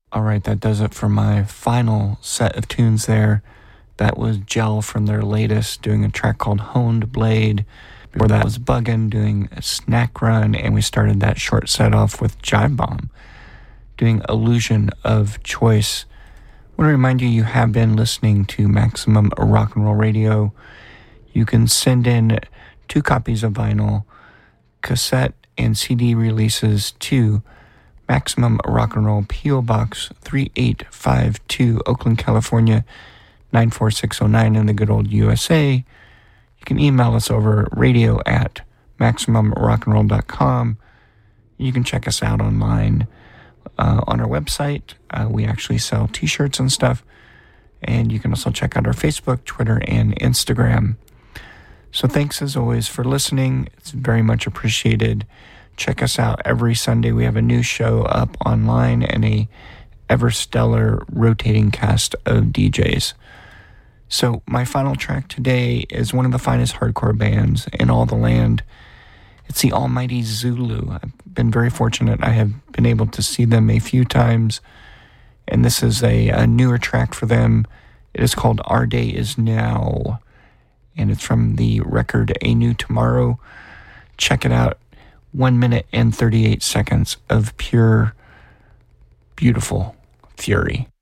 All right, that does it for my final set of tunes there. That was Gel from their latest, doing a track called Honed Blade. Before that was Buggin doing a Snack Run, and we started that short set off with Jive Bomb, doing Illusion of Choice. I want to remind you, you have been listening to Maximum Rock and Roll Radio. You can send in 2 copies of vinyl, cassette, and CD releases to Maximum Rock and Roll, P.O. Box 3852, Oakland, California, 94609 in the good old USA. You can email us over radio@maximumrockandroll.com. You can check us out online on our website. We actually sell t-shirts and stuff. And you can also check out our Facebook, Twitter, and Instagram. So thanks as always for listening. It's very much appreciated. Check us out every Sunday. We have a new show up online and a ever stellar rotating cast of DJs. So my final track today is one of the finest hardcore bands in all the land. It's the Almighty Zulu. I've been very fortunate. I have been able to see them a few times, and this is a newer track for them. It is called Our Day Is Now, and it's from the record A New Tomorrow. Check it out. 1 minute and 38 seconds of pure, beautiful fury.